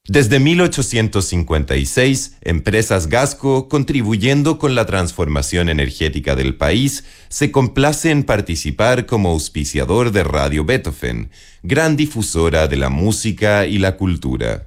Desde 1856, Empresas Gasco, contribuyendo con la transformación energética del país, se complace en participar como auspiciador de Radio Beethoven, gran difusora de la música y la cultura.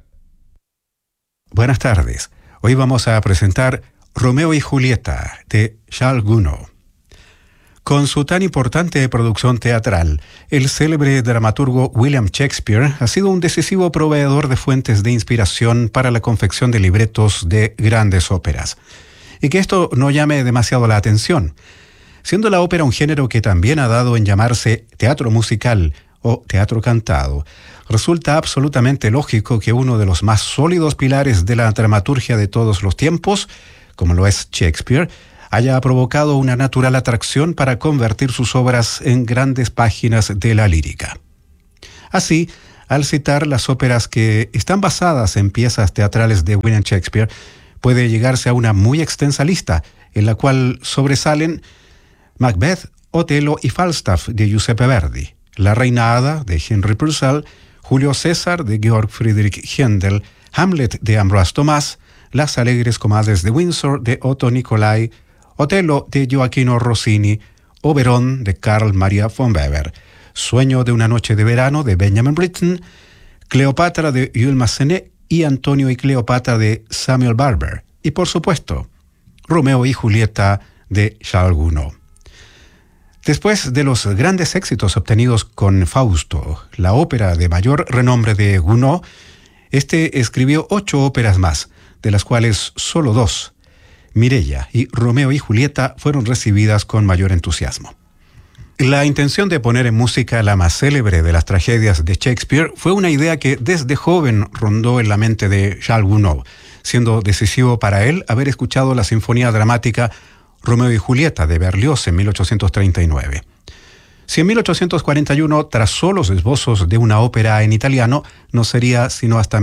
Buenas tardes. Hoy vamos a presentar Romeo y Julieta, de Charles Gounod. Con su tan importante producción teatral, el célebre dramaturgo William Shakespeare ha sido un decisivo proveedor de fuentes de inspiración para la confección de libretos de grandes óperas. Y que esto no llame demasiado la atención. Siendo la ópera un género que también ha dado en llamarse teatro musical o teatro cantado, resulta absolutamente lógico que uno de los más sólidos pilares de la dramaturgia de todos los tiempos, como lo es Shakespeare, haya provocado una natural atracción para convertir sus obras en grandes páginas de la lírica. Así, al citar las óperas que están basadas en piezas teatrales de William Shakespeare, puede llegarse a una muy extensa lista, en la cual sobresalen Macbeth, Otelo y Falstaff de Giuseppe Verdi, La Reina Hada de Henry Purcell, Julio César de Georg Friedrich Händel, Hamlet de Ambroise Thomas, Las Alegres Comadres de Windsor de Otto Nicolai, Otelo de Gioacchino Rossini, Oberon de Carl Maria von Weber, Sueño de una noche de verano de Benjamin Britten, Cleopatra de Jules Massenet y Antonio y Cleopatra de Samuel Barber, y por supuesto, Romeo y Julieta de Charles Gounod. Después de los grandes éxitos obtenidos con Fausto, la ópera de mayor renombre de Gounod, este escribió 8 óperas más, de las cuales solo 2, Mireia y Romeo y Julieta, fueron recibidas con mayor entusiasmo. La intención de poner en música la más célebre de las tragedias de Shakespeare fue una idea que desde joven rondó en la mente de Charles Gounod, siendo decisivo para él haber escuchado la sinfonía dramática Romeo y Julieta de Berlioz en 1839. Si en 1841 trazó los esbozos de una ópera en italiano, no sería sino hasta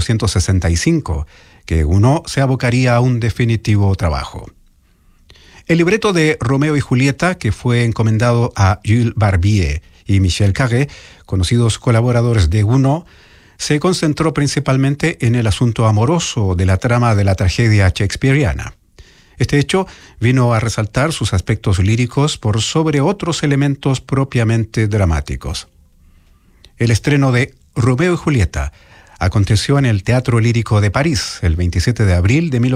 1865 que Gounod se abocaría a un definitivo trabajo. El libreto de Romeo y Julieta, que fue encomendado a Jules Barbier y Michel Carré, conocidos colaboradores de Gounod, se concentró principalmente en el asunto amoroso de la trama de la tragedia shakespeariana. Este hecho vino a resaltar sus aspectos líricos por sobre otros elementos propiamente dramáticos. El estreno de Romeo y Julieta aconteció en el Teatro Lírico de París el 27 de abril de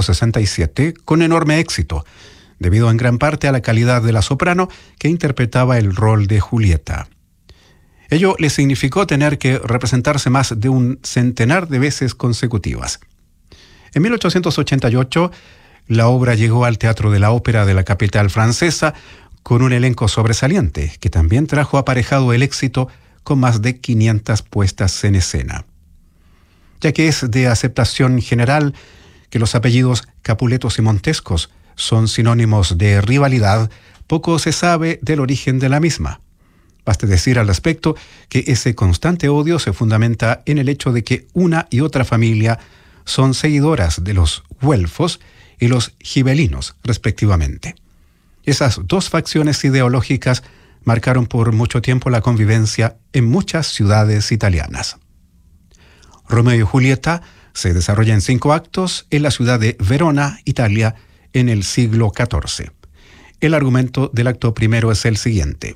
1867 con enorme éxito, debido en gran parte a la calidad de la soprano que interpretaba el rol de Julieta. Ello le significó tener que representarse más de un centenar de veces consecutivas. En 1888, la obra llegó al Teatro de la Ópera de la capital francesa con un elenco sobresaliente, que también trajo aparejado el éxito con más de 500 puestas en escena. Ya que es de aceptación general que los apellidos Capuletos y Montescos son sinónimos de rivalidad, poco se sabe del origen de la misma. Baste decir al respecto que ese constante odio se fundamenta en el hecho de que una y otra familia son seguidoras de los güelfos y los gibelinos, respectivamente. Esas dos facciones ideológicas marcaron por mucho tiempo la convivencia en muchas ciudades italianas. Romeo y Julieta se desarrolla en 5 actos en la ciudad de Verona, Italia, en el siglo XIV. El argumento del acto primero es el siguiente.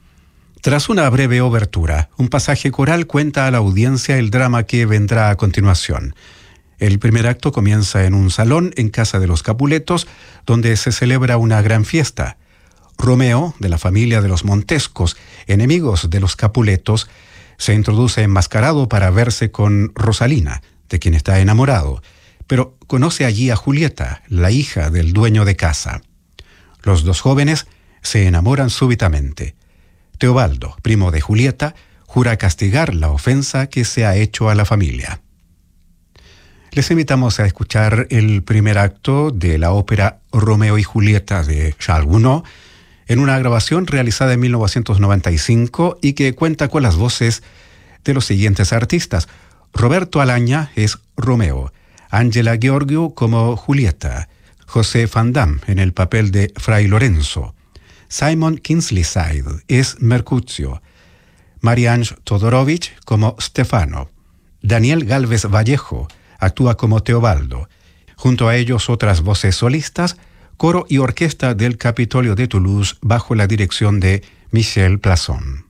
Tras una breve obertura, un pasaje coral cuenta a la audiencia el drama que vendrá a continuación. El primer acto comienza en un salón en casa de los Capuletos, donde se celebra una gran fiesta. Romeo, de la familia de los Montescos, enemigos de los Capuletos, se introduce enmascarado para verse con Rosalina, de quien está enamorado, pero conoce allí a Julieta, la hija del dueño de casa. Los dos jóvenes se enamoran súbitamente. Teobaldo, primo de Julieta, jura castigar la ofensa que se ha hecho a la familia. Les invitamos a escuchar el primer acto de la ópera Romeo y Julieta de Charles Gounod, en una grabación realizada en 1995 y que cuenta con las voces de los siguientes artistas. Roberto Alaña es Romeo, Ángela Gheorghiu como Julieta, José Van Damme en el papel de Fray Lorenzo, Simon Kingsley-Side es Mercutio, Marianne Todorovich como Stefano, Daniel Gálvez Vallejo actúa como Teobaldo. Junto a ellos otras voces solistas, coro y orquesta del Capitolio de Toulouse bajo la dirección de Michel Plasson.